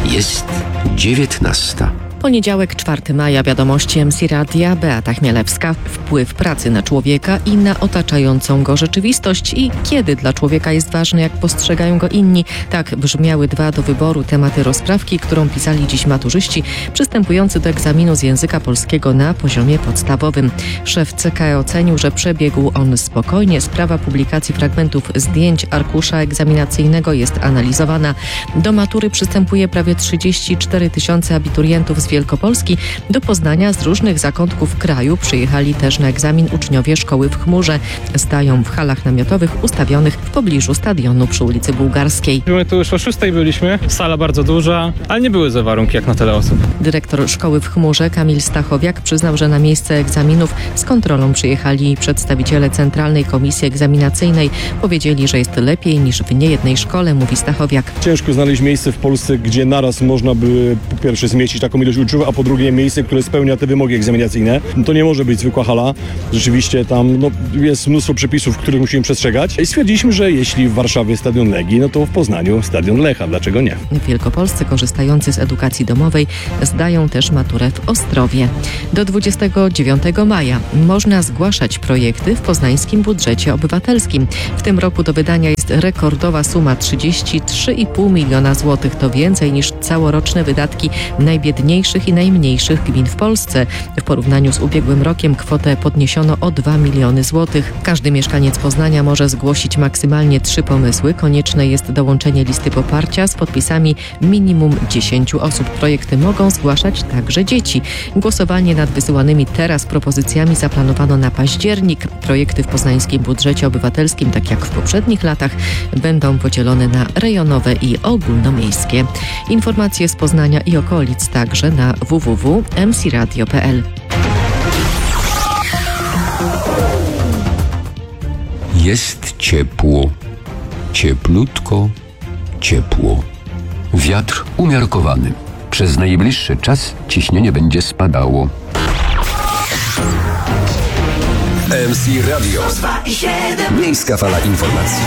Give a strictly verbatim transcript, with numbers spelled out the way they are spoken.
Jest dziewiętnasta. Poniedziałek, czwartego maja, wiadomości M C Radia, Beata Chmielewska. Wpływ pracy na człowieka i na otaczającą go rzeczywistość i kiedy dla człowieka jest ważny, jak postrzegają go inni. Tak brzmiały dwa do wyboru tematy rozprawki, którą pisali dziś maturzyści przystępujący do egzaminu z języka polskiego na poziomie podstawowym. Szef C K E ocenił, że przebiegł on spokojnie. Sprawa publikacji fragmentów zdjęć arkusza egzaminacyjnego jest analizowana. Do matury przystępuje prawie trzydzieści cztery tysiące abiturientów z Wielkopolski. Do Poznania z różnych zakątków kraju przyjechali też na egzamin uczniowie szkoły w Chmurze. Zdają w halach namiotowych ustawionych w pobliżu stadionu przy ulicy Bułgarskiej. My tu już o szóstej byliśmy, sala bardzo duża, ale nie były za warunki jak na tyle osób. Dyrektor szkoły w Chmurze Kamil Stachowiak przyznał, że na miejsce egzaminów z kontrolą przyjechali przedstawiciele Centralnej Komisji Egzaminacyjnej. Powiedzieli, że jest lepiej niż w niejednej szkole, mówi Stachowiak. Ciężko znaleźć miejsce w Polsce, gdzie naraz można by po pierwsze zmieścić taką ilość uczniów, a po drugie miejsce, które spełnia te wymogi egzaminacyjne. To nie może być zwykła hala. Rzeczywiście tam no, jest mnóstwo przepisów, których musimy przestrzegać. I stwierdziliśmy, że jeśli w Warszawie stadion Legii, no to w Poznaniu stadion Lecha. Dlaczego nie? Wielkopolscy korzystający z edukacji domowej zdają też maturę w Ostrowie. Do dwudziestego dziewiątego maja można zgłaszać projekty w poznańskim budżecie obywatelskim. W tym roku do wydania jest rekordowa suma trzydzieści trzy i pół miliona złotych. To więcej niż całoroczne wydatki najbiedniejszych i najmniejszych gmin w Polsce. W porównaniu z ubiegłym rokiem kwotę podniesiono o dwa miliony złotych. Każdy mieszkaniec Poznania może zgłosić maksymalnie trzy pomysły. Konieczne jest dołączenie listy poparcia z podpisami minimum dziesięciu osób. Projekty mogą zgłaszać także dzieci. Głosowanie nad wysyłanymi teraz propozycjami zaplanowano na październik. Projekty w poznańskim budżecie obywatelskim, tak jak w poprzednich latach, będą podzielone na rejonowe i ogólnomiejskie. Informacje z Poznania i okolic także na w w w kropka m c radio kropka p l. Jest ciepło. Cieplutko, ciepło. Wiatr umiarkowany. Przez najbliższy czas ciśnienie będzie spadało. M C Radio. Miejska fala informacji.